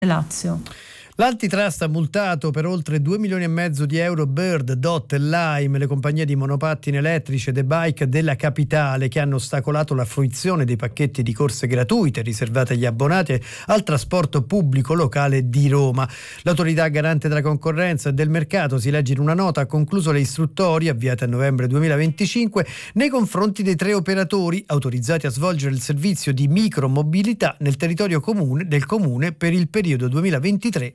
Lazio. L'antitrust ha multato per oltre 2,5 milioni di euro Bird, Dot e Lime, le compagnie di monopattini elettrici e The Bike della capitale, che hanno ostacolato la fruizione dei pacchetti di corse gratuite riservate agli abbonati al trasporto pubblico locale di Roma. L'autorità garante della concorrenza e del mercato, si legge in una nota, ha concluso le istruttorie avviate a novembre 2025 nei confronti dei 3 operatori autorizzati a svolgere il servizio di micromobilità nel territorio del comune per il periodo 2023-26.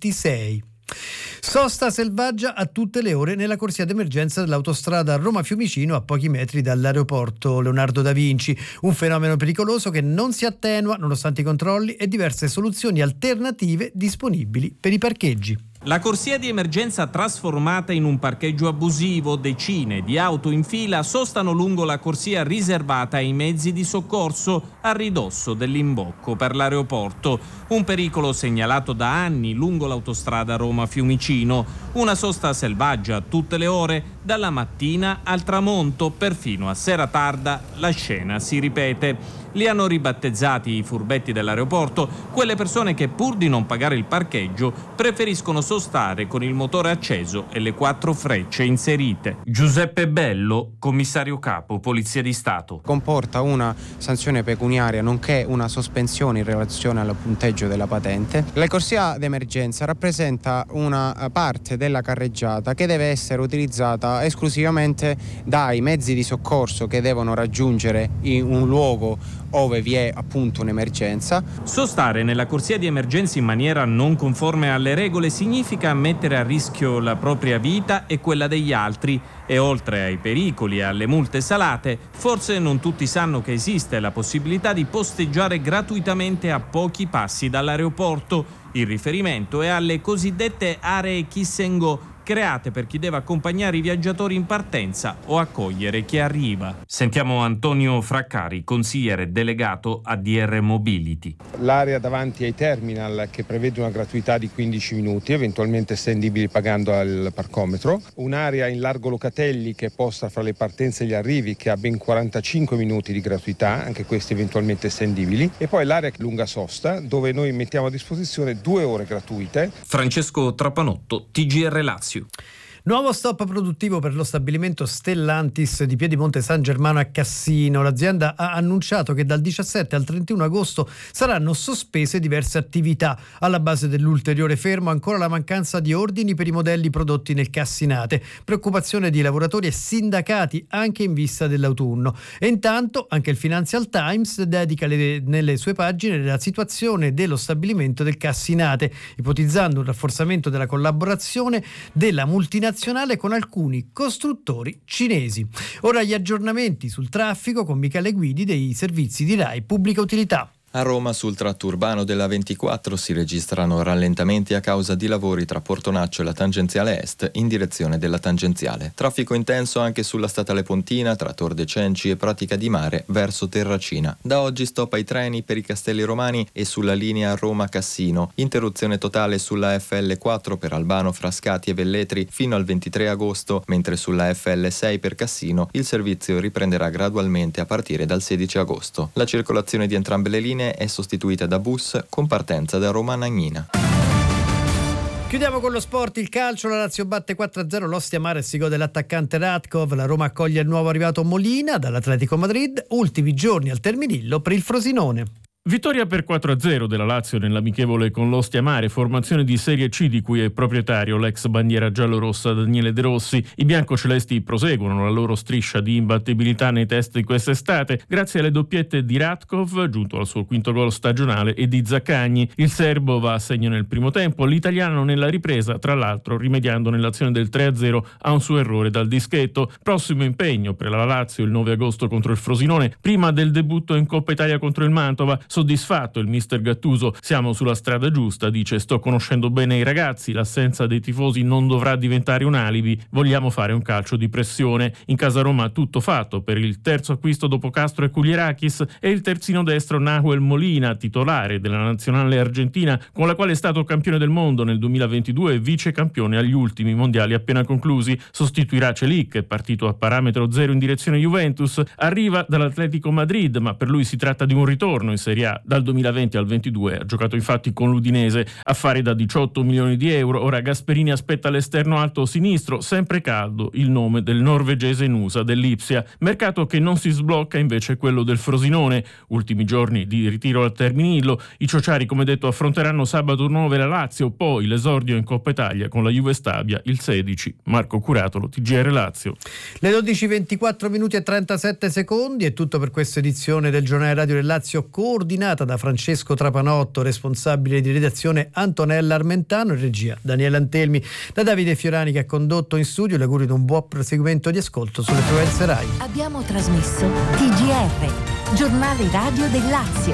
Sosta selvaggia a tutte le ore nella corsia d'emergenza dell'autostrada Roma-Fiumicino a pochi metri dall'aeroporto Leonardo da Vinci, un fenomeno pericoloso che non si attenua nonostante i controlli e diverse soluzioni alternative disponibili per i parcheggi. La corsia di emergenza trasformata in un parcheggio abusivo, decine di auto in fila sostano lungo la corsia riservata ai mezzi di soccorso a ridosso dell'imbocco per l'aeroporto. Un pericolo segnalato da anni lungo l'autostrada Roma-Fiumicino. Una sosta selvaggia a tutte le ore, dalla mattina al tramonto, perfino a sera tarda la scena si ripete. Li hanno ribattezzati i furbetti dell'aeroporto, quelle persone che pur di non pagare il parcheggio preferiscono sostare con il motore acceso e le 4 frecce inserite. Giuseppe Bello, commissario capo, Polizia di Stato. Comporta una sanzione pecuniaria nonché una sospensione in relazione al punteggio della patente. La corsia d'emergenza rappresenta una parte della carreggiata che deve essere utilizzata esclusivamente dai mezzi di soccorso che devono raggiungere in un luogo ove vi è appunto un'emergenza. Sostare nella corsia di emergenza in maniera non conforme alle regole significa mettere a rischio la propria vita e quella degli altri, e oltre ai pericoli e alle multe salate, forse non tutti sanno che esiste la possibilità di posteggiare gratuitamente a pochi passi dall'aeroporto. Il riferimento è alle cosiddette aree Kiss and Go, create per chi deve accompagnare i viaggiatori in partenza o accogliere chi arriva. Sentiamo Antonio Fraccari, consigliere delegato a DR Mobility. L'area davanti ai terminal, che prevede una gratuità di 15 minuti, eventualmente estendibili pagando al parcometro. Un'area in largo Locatelli che è posta fra le partenze e gli arrivi, che ha ben 45 minuti di gratuità, anche questi eventualmente estendibili. E poi l'area lunga sosta, dove noi mettiamo a disposizione 2 ore gratuite. Francesco Trapanotto, TGR Lazio. Nuovo stop produttivo per lo stabilimento Stellantis di Piedimonte San Germano a Cassino. L'azienda ha annunciato che dal 17 al 31 agosto saranno sospese diverse attività. Alla base dell'ulteriore fermo ancora la mancanza di ordini per i modelli prodotti nel Cassinate. Preoccupazione di lavoratori e sindacati anche in vista dell'autunno. E intanto anche il Financial Times dedica nelle sue pagine la situazione dello stabilimento del Cassinate, ipotizzando un rafforzamento della collaborazione della multinazionale con alcuni costruttori cinesi. Ora gli aggiornamenti sul traffico con Michele Guidi dei servizi di Rai Pubblica Utilità. A Roma sul tratto urbano della 24 si registrano rallentamenti a causa di lavori tra Portonaccio e la tangenziale est in direzione della tangenziale. Traffico intenso anche sulla statale Pontina tra Tor de Cenci e Pratica di Mare verso Terracina. Da oggi stop ai treni per i Castelli Romani e sulla linea Roma-Cassino. Interruzione totale sulla FL4 per Albano, Frascati e Velletri fino al 23 agosto, mentre sulla FL6 per Cassino il servizio riprenderà gradualmente a partire dal 16 agosto. La circolazione di entrambe le linee è sostituita da bus con partenza da Roma a Nagnina. Chiudiamo con lo sport, il calcio, la Lazio batte 4-0 l'Ostia Mare e si gode l'attaccante Radkov, la Roma accoglie il nuovo arrivato Molina dall'Atletico Madrid, ultimi giorni al Terminillo per il Frosinone. Vittoria per 4-0 della Lazio nell'amichevole con l'Ostia Mare, formazione di Serie C di cui è proprietario l'ex bandiera giallorossa Daniele De Rossi. I biancocelesti proseguono la loro striscia di imbattibilità nei test di quest'estate grazie alle doppiette di Radkov, giunto al suo quinto gol stagionale, e di Zaccagni. Il serbo va a segno nel primo tempo, l'italiano nella ripresa, tra l'altro rimediando nell'azione del 3-0 a un suo errore dal dischetto. Prossimo impegno per la Lazio il 9 agosto contro il Frosinone, prima del debutto in Coppa Italia contro il Mantova. Soddisfatto il mister Gattuso, siamo sulla strada giusta, dice, sto conoscendo bene i ragazzi, l'assenza dei tifosi non dovrà diventare un alibi, vogliamo fare un calcio di pressione. In casa Roma tutto fatto per il terzo acquisto dopo Castro e Kulierakis e il terzino destro Nahuel Molina, titolare della nazionale argentina con la quale è stato campione del mondo nel 2022 e vice campione agli ultimi mondiali appena conclusi. Sostituirà Celic, partito a parametro zero in direzione Juventus, arriva dall'Atletico Madrid, ma per lui si tratta di un ritorno in Serie A Serie A. Dal 2020 al 22 ha giocato infatti con l'Udinese, affari da 18 milioni di euro. Ora Gasperini aspetta l'esterno alto sinistro, sempre caldo il nome del norvegese Nusa dell'Ipsia, mercato che non si sblocca invece quello del Frosinone. Ultimi giorni di ritiro al Terminillo, i ciociari come detto affronteranno sabato 9 la Lazio, poi l'esordio in Coppa Italia con la Juve Stabia il 16. Marco Curatolo, TGR Lazio. Le 12:24 minuti e 37 secondi è tutto per questa edizione del Giornale Radio del Lazio, coordinata da Francesco Trapanotto, responsabile di redazione Antonella Armentano e regia Daniele Antelmi. Da Davide Fiorani che ha condotto in studio, le auguri di un buon proseguimento di ascolto sulle frequenze Rai. Abbiamo trasmesso TGR, Giornale Radio del Lazio.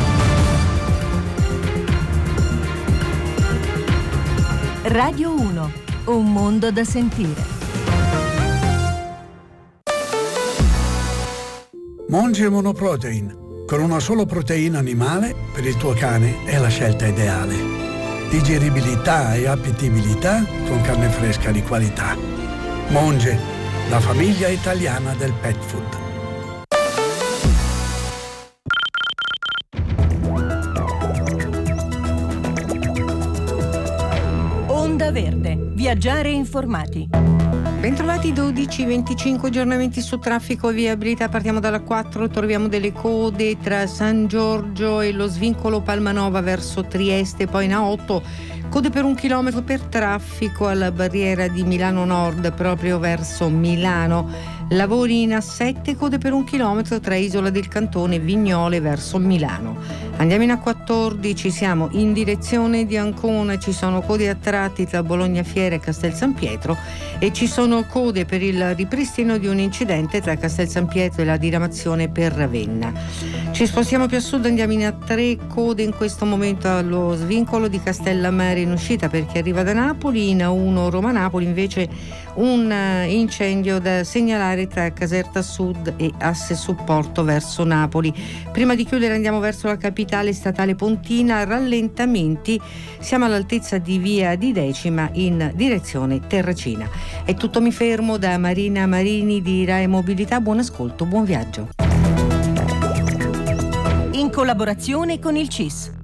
Radio 1, un mondo da sentire. Monge Monoprotein. Con una sola proteina animale, per il tuo cane è la scelta ideale. Digeribilità e appetibilità con carne fresca di qualità. Monge, la famiglia italiana del pet food. Onda Verde. Viaggiare informati. Bentrovati 12:25 aggiornamenti su traffico e viabilità. Partiamo dalla 4, troviamo delle code tra San Giorgio e lo svincolo Palmanova verso Trieste, poi in A8 code per 1 chilometro per traffico alla barriera di Milano Nord proprio verso Milano. Lavori in A7, code per 1 chilometro tra Isola del Cantone e Vignole verso Milano. Andiamo in A14, siamo in direzione di Ancona, ci sono code a tratti tra Bologna Fiera e Castel San Pietro e ci sono code per il ripristino di un incidente tra Castel San Pietro e la diramazione per Ravenna. Ci spostiamo più a sud, andiamo in A3, code in questo momento allo svincolo di Castellammare in uscita per chi arriva da Napoli. In A1 Roma-Napoli invece un incendio da segnalare tra Caserta Sud e asse supporto verso Napoli. Prima di chiudere andiamo verso la capitale statale pontina, rallentamenti, siamo all'altezza di via di Decima in direzione Terracina. È tutto, mi fermo. Da Marina Marini di Rai Mobilità, buon ascolto, buon viaggio. In collaborazione con il CIS.